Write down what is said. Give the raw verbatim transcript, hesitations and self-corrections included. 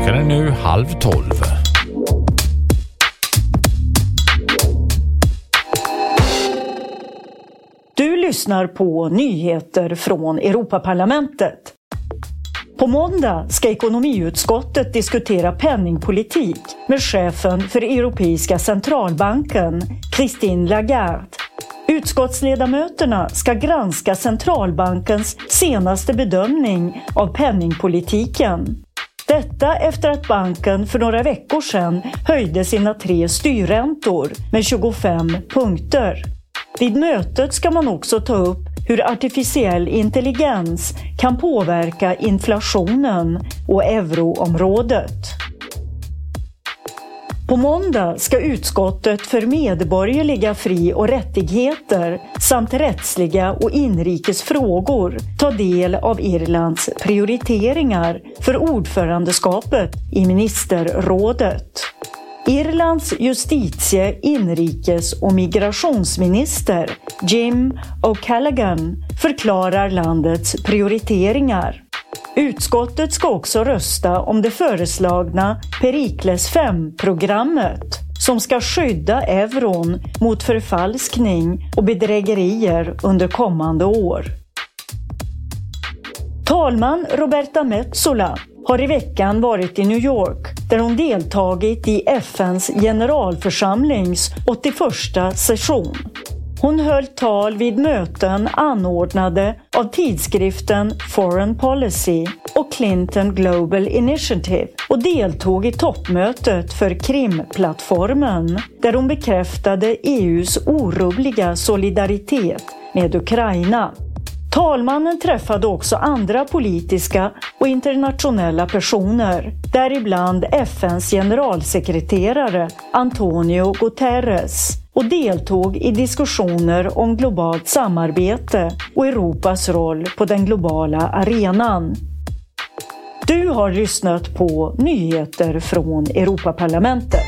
Klockan är nu halv tolv. Du lyssnar på nyheter från Europaparlamentet. På måndag ska ekonomiutskottet diskutera penningpolitik med chefen för Europeiska centralbanken, Christine Lagarde. Utskottsledamöterna ska granska centralbankens senaste bedömning av penningpolitiken. Detta efter att banken för några veckor sedan höjde sina tre styrräntor med tjugofem punkter. Vid mötet ska man också ta upp hur artificiell intelligens kan påverka inflationen och euroområdet. På måndag ska utskottet för medborgerliga fri- och rättigheter samt rättsliga och inrikes frågor ta del av Irlands prioriteringar för ordförandeskapet i ministerrådet. Irlands justitie-, inrikes- och migrationsminister Jim O'Callaghan förklarar landets prioriteringar. Utskottet ska också rösta om det föreslagna Perikles fem-programmet som ska skydda euron mot förfalskning och bedrägerier under kommande år. Talman Roberta Metsola har i veckan varit i New York där hon deltagit i F N:s generalförsamlings åttioförsta session. Hon höll tal vid möten anordnade av tidskriften Foreign Policy och Clinton Global Initiative och deltog i toppmötet för Krim-plattformen där hon bekräftade E U:s orubbliga solidaritet med Ukraina. Talmannen träffade också andra politiska och internationella personer, däribland F N:s generalsekreterare Antonio Guterres, och deltog i diskussioner om globalt samarbete och Europas roll på den globala arenan. Du har lyssnat på nyheter från Europaparlamentet.